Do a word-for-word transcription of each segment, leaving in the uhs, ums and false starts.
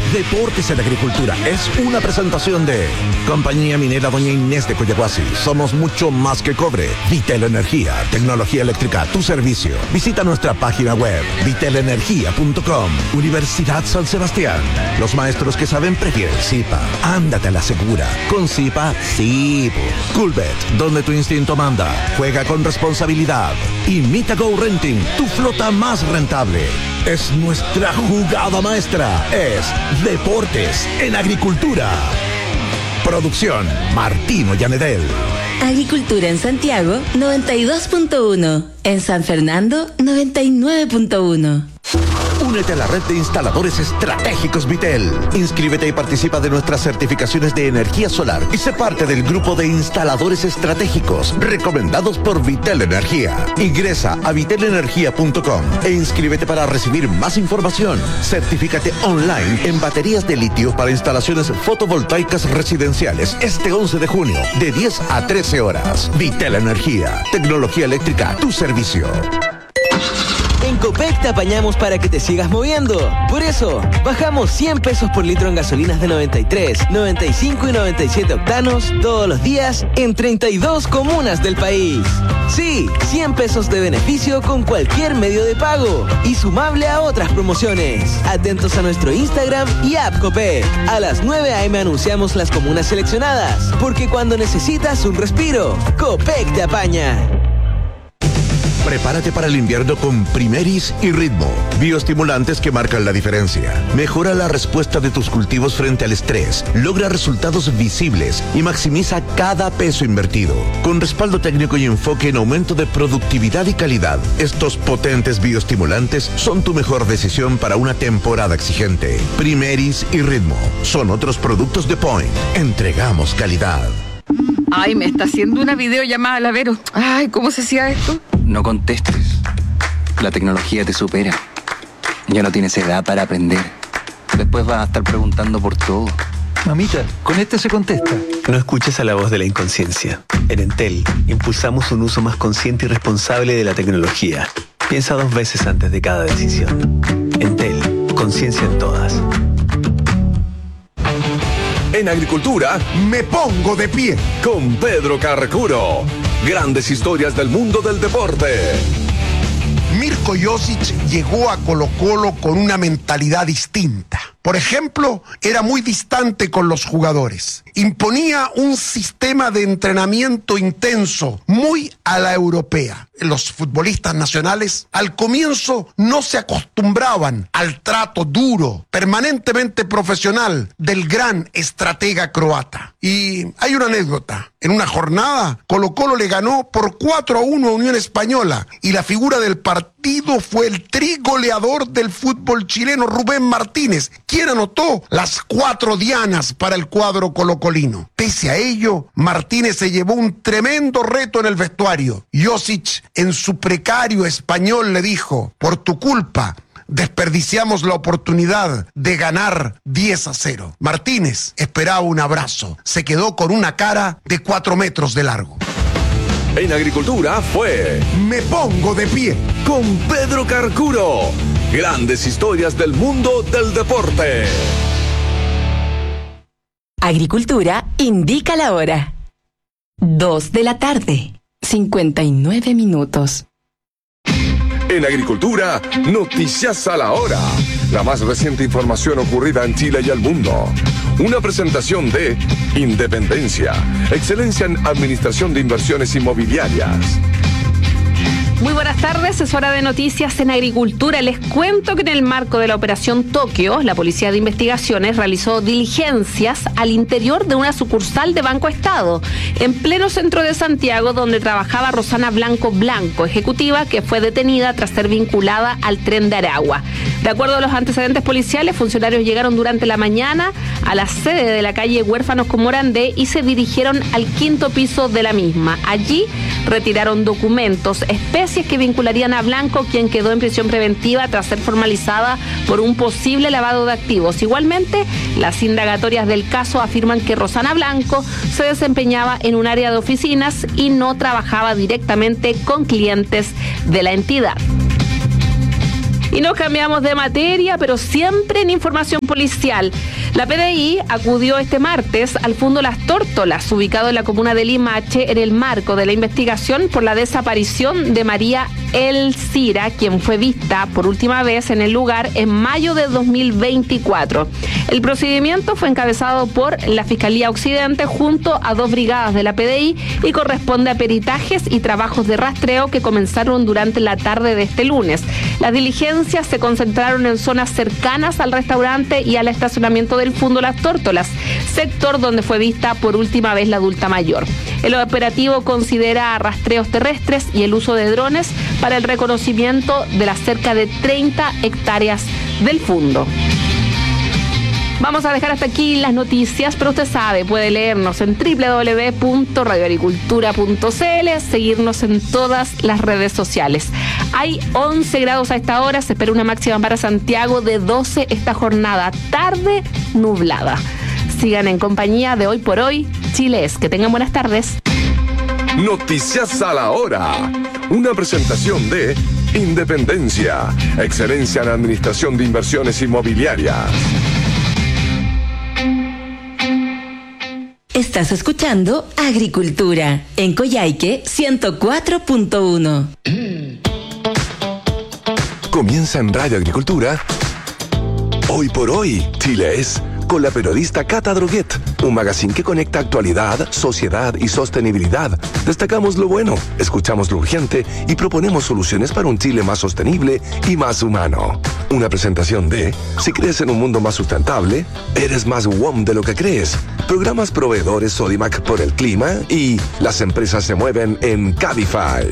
Deportes en Agricultura es una presentación de Compañía Minera Doña Inés de Coyahuasi. Somos mucho más que cobre. Vitel Energía, tecnología eléctrica a tu servicio. Visita nuestra página web vitel energía punto com. Universidad San Sebastián. Los maestros que saben prefieren Zipa. Ándate a la segura. Con Zipa, sí. Coolbet, donde tu instinto manda. Juega con responsabilidad. Y Mitago Renting, tu flota más rentable. Es nuestra jugada maestra. Es Deportes en Agricultura. Producción Martino Llanedel. Agricultura en Santiago noventa y dos punto uno. En San Fernando noventa y nueve punto uno. Únete a la red de instaladores estratégicos Vitel. Inscríbete y participa de nuestras certificaciones de energía solar y sé parte del grupo de instaladores estratégicos recomendados por Vitel Energía. Ingresa a vitel energía punto com e inscríbete para recibir más información. Certifícate online en baterías de litio para instalaciones fotovoltaicas residenciales este once de junio de diez a trece horas. Vitel Energía, tecnología eléctrica a tu servicio. En Copec te apañamos para que te sigas moviendo. Por eso, bajamos cien pesos por litro en gasolinas de noventa y tres, noventa y cinco y noventa y siete octanos todos los días en treinta y dos comunas del país. Sí, cien pesos de beneficio con cualquier medio de pago y sumable a otras promociones. Atentos a nuestro Instagram y app Copec. A las nueve a eme anunciamos las comunas seleccionadas, porque cuando necesitas un respiro, Copec te apaña. Prepárate para el invierno con Primeris y Ritmo, bioestimulantes que marcan la diferencia. Mejora la respuesta de tus cultivos frente al estrés, logra resultados visibles y maximiza cada peso invertido. Con respaldo técnico y enfoque en aumento de productividad y calidad, estos potentes bioestimulantes son tu mejor decisión para una temporada exigente. Primeris y Ritmo son otros productos de Point. Entregamos calidad. Ay, me está haciendo una videollamada, la Vero. Ay, ¿cómo se hacía esto? No contestes. La tecnología te supera. Ya no tienes edad para aprender. Después vas a estar preguntando por todo. Mamita, con este se contesta. No escuches a la voz de la inconsciencia. En Entel, impulsamos un uso más consciente y responsable de la tecnología. Piensa dos veces antes de cada decisión. Entel, conciencia en todas. En Agricultura, me pongo de pie con Pedro Carcuro. Grandes historias del mundo del deporte. Mirko Josic llegó a Colo-Colo con una mentalidad distinta. Por ejemplo, era muy distante con los jugadores. Imponía un sistema de entrenamiento intenso, muy a la europea. Los futbolistas nacionales al comienzo no se acostumbraban al trato duro, permanentemente profesional del gran estratega croata. Y hay una anécdota. En una jornada, Colo-Colo le ganó por cuatro a uno a Unión Española y la figura del partido fue el trigoleador del fútbol chileno, Rubén Martínez, quien anotó las cuatro dianas para el cuadro colocolino. Pese a ello, Martínez se llevó un tremendo reto en el vestuario. Josic, en su precario español, le dijo: por tu culpa desperdiciamos la oportunidad de ganar diez a cero. Martínez esperaba un abrazo. Se quedó con una cara de cuatro metros de largo. En Agricultura fue Me Pongo de Pie con Pedro Carcuro. Grandes historias del mundo del deporte. Agricultura indica la hora. Dos de la tarde, cincuenta y nueve minutos. En Agricultura, noticias a la hora. La más reciente información ocurrida en Chile y el mundo. Una presentación de Independencia, excelencia en administración de inversiones inmobiliarias. Muy buenas tardes, es hora de noticias en Agricultura. Les cuento que en el marco de la Operación Tokio, la Policía de Investigaciones realizó diligencias al interior de una sucursal de Banco Estado, en pleno centro de Santiago, donde trabajaba Rosana Blanco Blanco, ejecutiva que fue detenida tras ser vinculada al Tren de Aragua. De acuerdo a los antecedentes policiales, funcionarios llegaron durante la mañana a la sede de la calle Huérfanos con Morandé y se dirigieron al quinto piso de la misma. Allí retiraron documentos, especies que vincularían a Blanco, quien quedó en prisión preventiva tras ser formalizada por un posible lavado de activos. Igualmente, las indagatorias del caso afirman que Rosana Blanco se desempeñaba en un área de oficinas y no trabajaba directamente con clientes de la entidad. Y nos cambiamos de materia, pero siempre en información policial. La P D I acudió este martes al Fundo Las Tórtolas, ubicado en la comuna de Limache, en el marco de la investigación por la desaparición de María Elcira, quien fue vista por última vez en el lugar en mayo de dos mil veinticuatro. El procedimiento fue encabezado por la Fiscalía Occidente junto a dos brigadas de la P D I y corresponde a peritajes y trabajos de rastreo que comenzaron durante la tarde de este lunes. Las diligencias se concentraron en zonas cercanas al restaurante y al estacionamiento del Fundo Las Tórtolas, sector donde fue vista por última vez la adulta mayor. El operativo considera rastreos terrestres y el uso de drones para el reconocimiento de las cerca de treinta hectáreas del fundo. Vamos a dejar hasta aquí las noticias, pero usted sabe, puede leernos en doble u doble u doble u punto radio agricultura punto c l, seguirnos en todas las redes sociales. Hay once grados a esta hora, se espera una máxima para Santiago de doce esta jornada, tarde nublada. Sigan en compañía de Hoy por Hoy, Chile es. Que tengan buenas tardes. Noticias a la hora. Una presentación de Independencia, excelencia en administración de inversiones inmobiliarias. Estás escuchando Agricultura en Coyhaique ciento cuatro punto uno. Comienza en Radio Agricultura. Hoy por Hoy, Chile es, con la periodista Cata Droguet, un magazine que conecta actualidad, sociedad y sostenibilidad. Destacamos lo bueno, escuchamos lo urgente y proponemos soluciones para un Chile más sostenible y más humano. Una presentación de, si crees en un mundo más sustentable, eres más W O M de lo que crees. Programas proveedores Sodimac por el clima y las empresas se mueven en Cabify.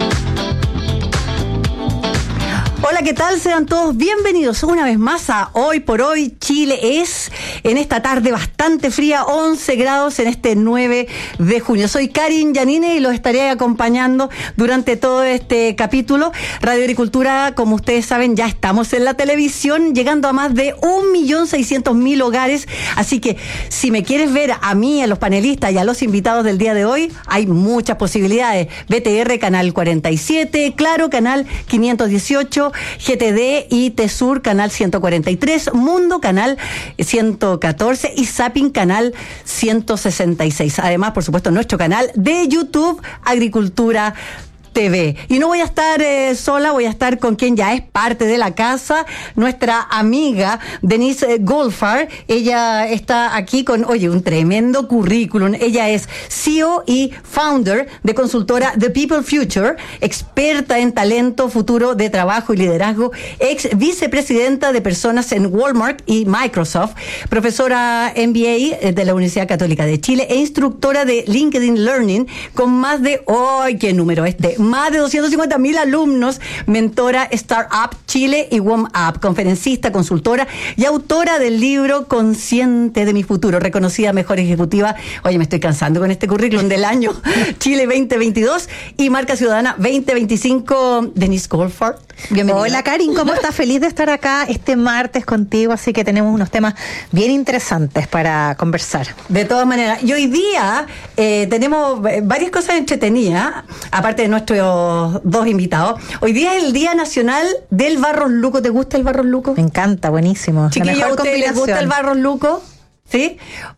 Hola, ¿qué tal? Sean todos bienvenidos una vez más a Hoy por Hoy, Chile es, en esta tarde bastante fría, once grados en este nueve de junio. Soy Karin Yanine y los estaré acompañando durante todo este capítulo. Radio Agricultura, como ustedes saben, ya estamos en la televisión, llegando a más de un millón seiscientos mil hogares, así que si me quieres ver a mí, a los panelistas y a los invitados del día de hoy, hay muchas posibilidades. B T R, canal cuarenta y siete, Claro, canal quinientos dieciocho, G T D y Tesur, canal ciento cuarenta y tres, Mundo, canal ciento catorce y Zapping, canal ciento sesenta y seis. Además, por supuesto, nuestro canal de YouTube, Agricultura T V. Y no voy a estar eh, sola, voy a estar con quien ya es parte de la casa, nuestra amiga Denise Goldfarb. Ella está aquí con, oye, un tremendo currículum. Ella es C E O y founder de consultora The People Future, experta en talento, futuro de trabajo y liderazgo, ex vicepresidenta de personas en Walmart y Microsoft, profesora M B A de la Universidad Católica de Chile e instructora de LinkedIn Learning con más de, ¡ay, qué número este! Más de doscientos cincuenta mil alumnos, mentora Startup Chile y WOM Up, conferencista, consultora y autora del libro Consciente de mi futuro, reconocida mejor ejecutiva, oye, me estoy cansando con este currículum, del año Chile veinte veintidós y Marca Ciudadana veinte veinticinco. Denise Goldfarb, bienvenida. Hola, Karin, ¿cómo estás? Feliz de estar acá este martes contigo, así que tenemos unos temas bien interesantes para conversar. De todas maneras, y hoy día eh, tenemos varias cosas entretenidas, aparte de nuestros dos invitados. Hoy día es el Día Nacional del Barros Luco. ¿Te gusta el barros luco? Me encanta, buenísimo. Chiquilla, ¿a usted les gusta el barros luco? ¿Sí?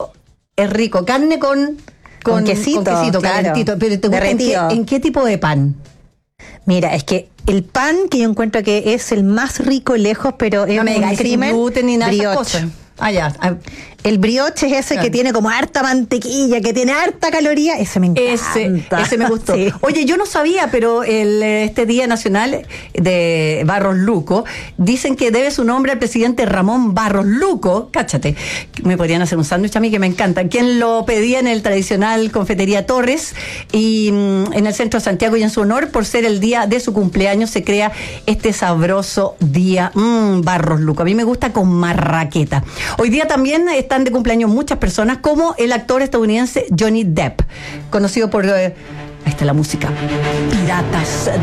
Es rico. Carne con, con, con quesito, con quesito claro, calentito. Pero ¿te gusta en qué, en qué tipo de pan? Mira, es que el pan que yo encuentro que es el más rico lejos, pero es no me un crimen, sin gluten ni nada de esas brioche. cosas. Ah, ya. El brioche es ese claro. que tiene como harta mantequilla, que tiene harta caloría. Ese me encanta. Ese, ese me gustó. Sí. Oye, yo no sabía, pero el, este Día Nacional de Barros Luco, dicen que debe su nombre al presidente Ramón Barros Luco. Cáchate, me podrían hacer un sándwich a mí que me encanta. Quien lo pedía en el tradicional Confitería Torres y mm, en el centro de Santiago, y en su honor, por ser el día de su cumpleaños, se crea este sabroso día mmm, Barros Luco. A mí me gusta con marraqueta. Hoy día también están de cumpleaños muchas personas, como el actor estadounidense Johnny Depp, conocido por, eh, ahí está la música, Piratas del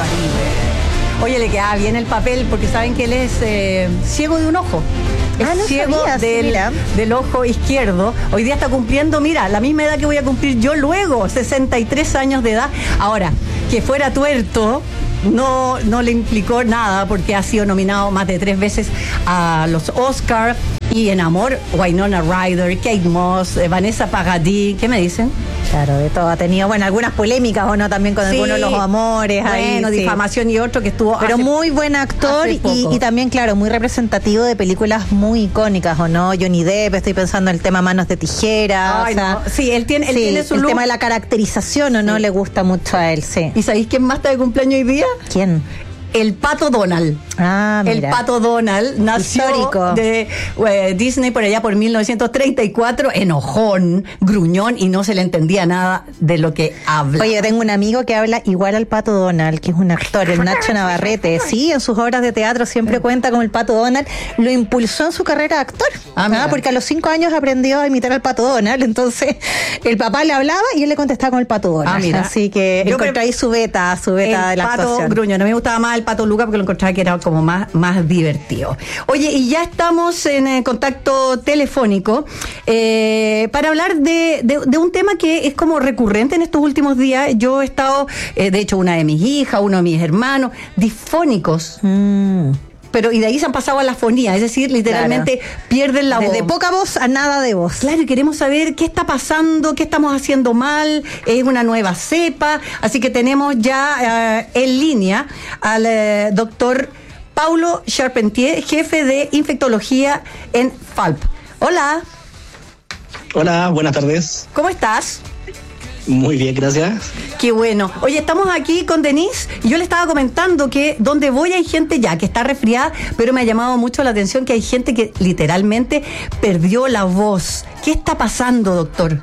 Caribe. Oye, le queda bien el papel, porque saben que él es eh, ciego de un ojo. Es ah, no ciego sabías, del, del ojo izquierdo. Hoy día está cumpliendo, mira, la misma edad que voy a cumplir yo luego, sesenta y tres años de edad. Ahora, que fuera tuerto, no, no le implicó nada porque ha sido nominado más de tres veces a los Oscars. Y en amor, Winona Ryder, Kate Moss, eh, Vanessa Paradis, ¿qué me dicen? Claro, de todo. Ha tenido, bueno, algunas polémicas o no también con sí, algunos de los amores. Bueno, ahí, difamación sí. Y otro que estuvo. Pero hace, muy buen actor y, y también, claro, muy representativo de películas muy icónicas, ¿o no? Johnny Depp, estoy pensando en el tema Manos de Tijera. Ay, o sea, no. Sí, él tiene, él sí, tiene su el look. tema de la caracterización, ¿o no? Sí. Le gusta mucho a él, sí. ¿Y sabéis quién más está de cumpleaños hoy día? ¿Quién? El Pato Donald. Ah, mira. El Pato Donald nació histórico de eh, Disney por allá por mil novecientos treinta y cuatro, enojón, gruñón y no se le entendía nada de lo que habla. Oye, yo tengo un amigo que habla igual al Pato Donald, que es un actor, el Nacho Navarrete. Sí, en sus obras de teatro siempre sí. cuenta con el Pato Donald. Lo impulsó en su carrera de actor. Ah, ¿ah? Porque a los cinco años aprendió a imitar al Pato Donald. Entonces, el papá le hablaba y él le contestaba con el Pato Donald. Ah, mira. Así que yo encontré ahí su beta, su beta el de la Pato actuación. Gruñón. A mí me gustaba más el Pato Luca porque lo encontraba que era como más, más divertido. Oye, y ya estamos en eh, contacto telefónico eh, para hablar de, de, de un tema que es como recurrente en estos últimos días. Yo he estado, eh, de hecho, una de mis hijas, uno de mis hermanos, disfónicos. Mm. Pero y de ahí se han pasado a la fonía, es decir, literalmente claro. pierden la Desde voz. De poca voz a nada de voz. Claro, y queremos saber qué está pasando, qué estamos haciendo mal, es una nueva cepa, así que tenemos ya uh, en línea al uh, doctor Paulo Charpentier, jefe de infectología en F A L P. Hola. Hola, buenas tardes. ¿Cómo estás? Muy bien, gracias. Qué bueno. Oye, estamos aquí con Denise y yo le estaba comentando que donde voy hay gente ya que está resfriada, pero me ha llamado mucho la atención que hay gente que literalmente perdió la voz. ¿Qué está pasando, doctor?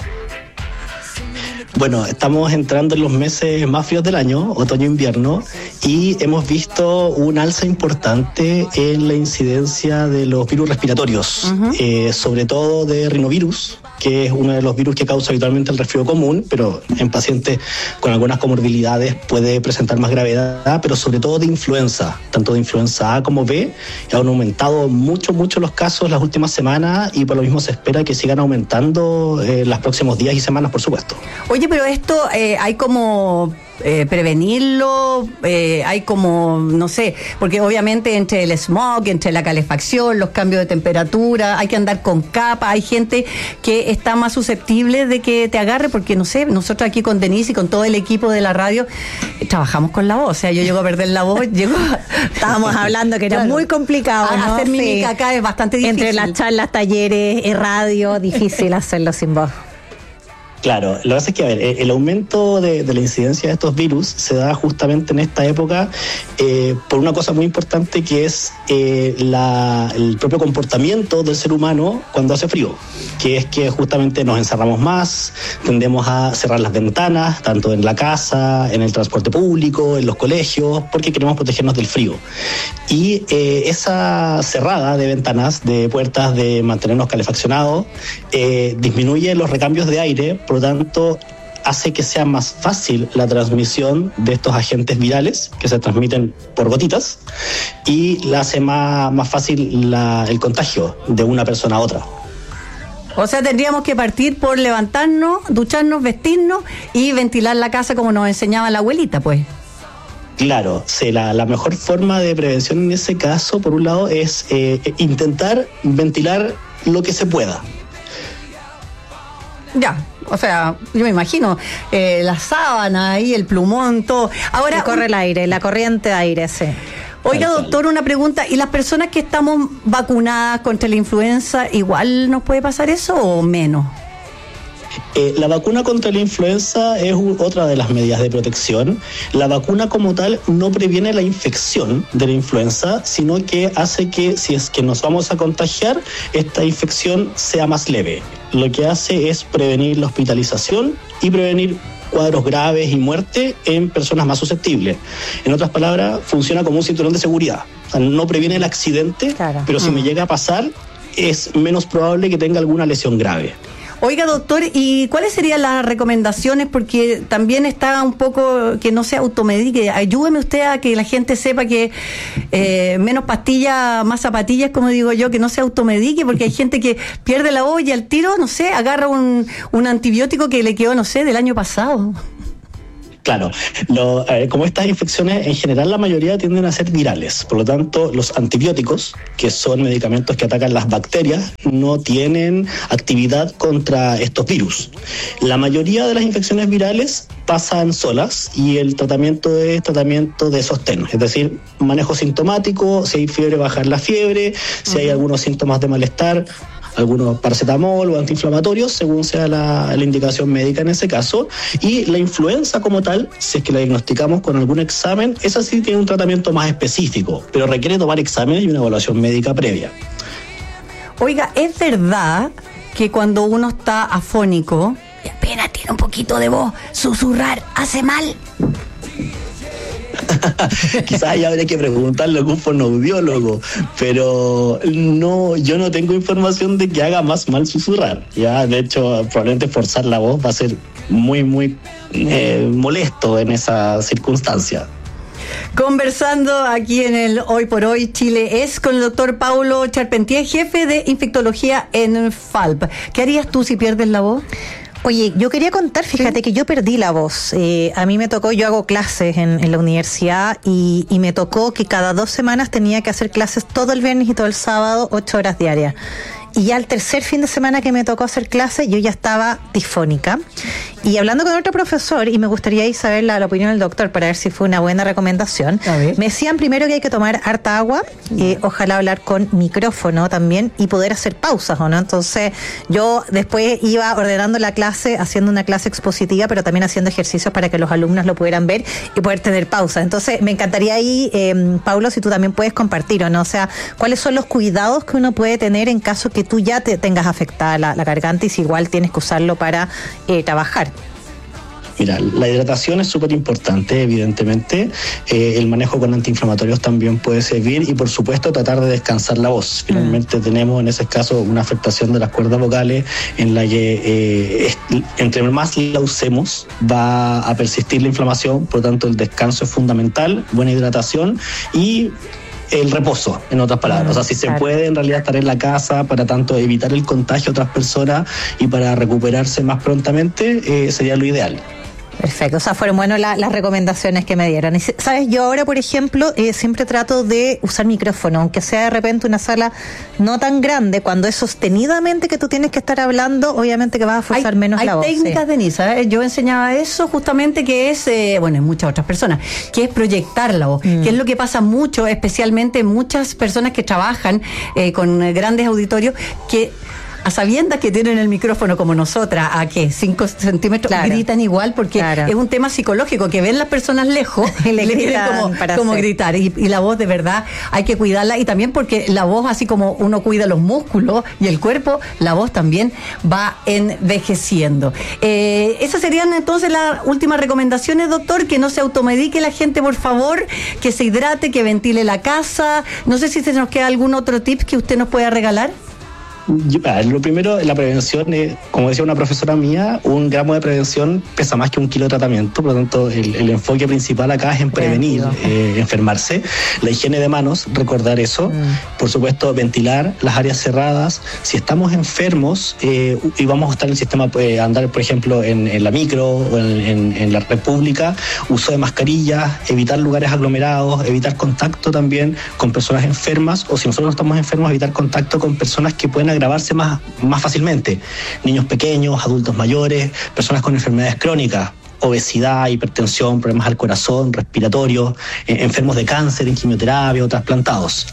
Bueno, estamos entrando en los meses más fríos del año, otoño-invierno, y hemos visto un alza importante en la incidencia de los virus respiratorios, uh-huh. eh, sobre todo de rinovirus, que es uno de los virus que causa habitualmente el resfrío común, pero en pacientes con algunas comorbilidades puede presentar más gravedad, pero sobre todo de influenza, tanto de influenza A como B, y han aumentado mucho, mucho los casos las últimas semanas y por lo mismo se espera que sigan aumentando en eh, los próximos días y semanas, por supuesto. Oye, pero esto eh, hay como eh, prevenirlo, eh, hay como, no sé, porque obviamente entre el smog, entre la calefacción, los cambios de temperatura, hay que andar con capa, hay gente que está más susceptible de que te agarre, porque no sé, nosotros aquí con Denise y con todo el equipo de la radio eh, trabajamos con la voz, o sea, yo llego a perder la voz, llego estábamos hablando que era claro. muy complicado, a, ¿no? Hacer mímica sí. acá es bastante difícil. Entre las charlas, talleres, radio, difícil hacerlo sin voz. Claro, lo que pasa es que, a ver, el aumento de, de la incidencia de estos virus se da justamente en esta época eh, por una cosa muy importante que es eh, la, el propio comportamiento del ser humano cuando hace frío, que es que justamente nos encerramos más, tendemos a cerrar las ventanas, tanto en la casa, en el transporte público, en los colegios, porque queremos protegernos del frío. Y eh, esa cerrada de ventanas, de puertas, de mantenernos calefaccionados, eh, disminuye los recambios de aire, por lo tanto hace que sea más fácil la transmisión de estos agentes virales que se transmiten por gotitas y la hace más, más fácil la, el contagio de una persona a otra. O sea, tendríamos que partir por levantarnos, ducharnos, vestirnos y ventilar la casa como nos enseñaba la abuelita, pues. Claro, sí, la, la mejor forma de prevención en ese caso, por un lado, es eh, intentar ventilar lo que se pueda. Ya, o sea, yo me imagino, eh, la sábana ahí, el plumón, todo. Ahora que corre el aire, la corriente de aire, sí. Oiga, doctor, una pregunta. ¿Y las personas que estamos vacunadas contra la influenza, igual nos puede pasar eso o menos? Eh, la vacuna contra la influenza es u- otra de las medidas de protección. La vacuna como tal no previene la infección de la influenza, sino que hace que si es que nos vamos a contagiar, esta infección sea más leve. Lo que hace es prevenir la hospitalización y prevenir cuadros graves y muerte en personas más susceptibles. En otras palabras, funciona como un cinturón de seguridad. O sea, no previene el accidente, claro. pero si mm. me llega a pasar, es menos probable que tenga alguna lesión grave. Oiga, doctor, ¿y cuáles serían las recomendaciones? Porque también está un poco que no se automedique. Ayúdeme usted a que la gente sepa que eh, menos pastillas, más zapatillas, como digo yo, que no se automedique, porque hay gente que pierde la voz y al tiro, no sé, agarra un, un antibiótico que le quedó, no sé, del año pasado. Claro, lo, eh, como estas infecciones en general la mayoría tienden a ser virales, por lo tanto los antibióticos, que son medicamentos que atacan las bacterias, no tienen actividad contra estos virus. La mayoría de las infecciones virales pasan solas y el tratamiento es tratamiento de sostén, es decir, manejo sintomático, si hay fiebre bajar la fiebre, si hay algunos síntomas de malestar, algunos paracetamol o antiinflamatorios, según sea la, la indicación médica en ese caso. Y la influenza como tal, si es que la diagnosticamos con algún examen, esa sí tiene un tratamiento más específico, pero requiere tomar exámenes y una evaluación médica previa. Oiga, ¿es verdad que cuando uno está afónico y apenas tiene un poquito de voz, susurrar hace mal? Quizás ahí habría que preguntarle a algún fonoaudiólogo, pero no, yo no tengo información de que haga más mal susurrar. Ya, de hecho, probablemente forzar la voz va a ser muy, muy eh, molesto en esa circunstancia. Conversando aquí en el Hoy por Hoy Chile es con el doctor Paulo Charpentier, jefe de infectología en F A L P. ¿Qué harías tú si pierdes la voz? Oye, yo quería contar, fíjate ¿Sí? que yo perdí la voz. Eh, a mí me tocó, yo hago clases en, en la universidad y, y me tocó que cada dos semanas tenía que hacer clases todo el viernes y todo el sábado, ocho horas diarias. Y ya el tercer fin de semana que me tocó hacer clases, yo ya estaba disfónica. Y hablando con otro profesor, y me gustaría saber la, la opinión del doctor para ver si fue una buena recomendación, me decían primero que hay que tomar harta agua, eh, ojalá hablar con micrófono también y poder hacer pausas, ¿o no? Entonces yo después iba ordenando la clase, haciendo una clase expositiva, pero también haciendo ejercicios para que los alumnos lo pudieran ver y poder tener pausas. Entonces me encantaría ahí, eh, Paulo, si tú también puedes compartir, ¿o no? O sea, ¿cuáles son los cuidados que uno puede tener en caso que tú ya te tengas afectada la, la garganta y si igual tienes que usarlo para eh, trabajar? Mira, la hidratación es súper importante, evidentemente. Eh, el manejo con antiinflamatorios también puede servir y, por supuesto, tratar de descansar la voz. Finalmente, mm. tenemos en ese caso una afectación de las cuerdas vocales en la que eh, es, entre más la usemos va a persistir la inflamación. Por lo tanto, el descanso es fundamental, buena hidratación y el reposo, en otras palabras. O sea, si se claro. puede en realidad estar en la casa para tanto evitar el contagio a otras personas y para recuperarse más prontamente, eh, sería lo ideal. Perfecto, o sea, fueron buenas la, las recomendaciones que me dieron. Y, ¿sabes? Yo ahora, por ejemplo, eh, siempre trato de usar micrófono, aunque sea de repente una sala no tan grande, cuando es sostenidamente que tú tienes que estar hablando, obviamente que vas a forzar hay, menos hay la voz. Hay técnicas, sí. Denise, ¿eh? Yo enseñaba eso justamente, que es, eh, bueno, en muchas otras personas, que es proyectar la voz, mm. que es lo que pasa mucho, especialmente muchas personas que trabajan eh, con grandes auditorios, que a sabiendas que tienen el micrófono como nosotras, a que cinco centímetros, claro. gritan igual, porque claro. es un tema psicológico, que ven las personas lejos y le, le gritan como, como gritar. Y, y la voz, de verdad, hay que cuidarla. Y también porque la voz, así como uno cuida los músculos y el cuerpo, la voz también va envejeciendo. Eh, esas serían entonces las últimas recomendaciones, doctor, que no se automedique la gente, por favor, que se hidrate, que ventile la casa. No sé si se nos queda algún otro tip que usted nos pueda regalar. Yo, lo primero, la prevención, eh, como decía una profesora mía, un gramo de prevención pesa más que un kilo de tratamiento, por lo tanto el, el enfoque principal acá es en prevenir eh, enfermarse. La higiene de manos, recordar eso, mm. por supuesto ventilar las áreas cerradas. Si estamos enfermos eh, y vamos a estar en el sistema, eh, andar por ejemplo en, en la micro o en, en, en la red pública, uso de mascarillas, evitar lugares aglomerados, evitar contacto también con personas enfermas, o si nosotros no estamos enfermos, evitar contacto con personas que pueden agravarse más, más fácilmente. Niños pequeños, adultos mayores, personas con enfermedades crónicas, obesidad, hipertensión, problemas al corazón, respiratorios, eh, enfermos de cáncer, en quimioterapia o trasplantados.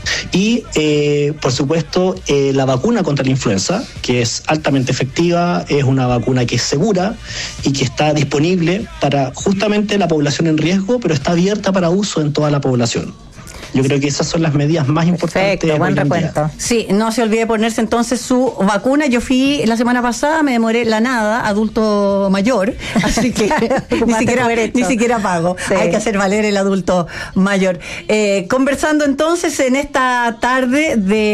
Y, eh, por supuesto, eh, la vacuna contra la influenza, que es altamente efectiva, es una vacuna que es segura y que está disponible para justamente la población en riesgo, pero está abierta para uso en toda la población. Yo creo que esas son las medidas más importantes. Perfecto, buen recuento. Sí, no se olvide ponerse entonces su vacuna. Yo fui la semana pasada, me demoré la nada, adulto mayor, así que ni, siquiera, ni siquiera pago. Sí. Hay que hacer valer el adulto mayor. Eh, conversando entonces en esta tarde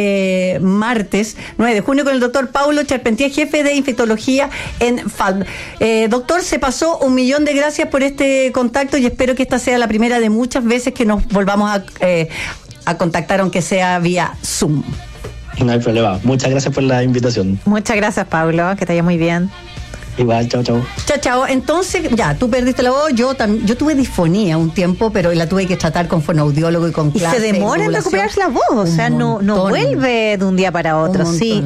de martes nueve de junio con el doctor Paulo Charpentier, jefe de infectología en F A L P. Eh, doctor, se pasó un millón de gracias por este contacto y espero que esta sea la primera de muchas veces que nos volvamos a... Eh, a contactar, aunque sea vía Zoom. No hay problema. Muchas gracias por la invitación. Muchas gracias, Pablo. Que te vaya muy bien. Igual, chao, chao. Chao, chao. Entonces, ya, tú perdiste la voz, yo también, yo tuve disfonía un tiempo, pero la tuve que tratar con fonoaudiólogo y con Y clase se demora en modulación. recuperarse la voz, o Un sea, no, no montón. vuelve de un día para otro, Un sí. montón.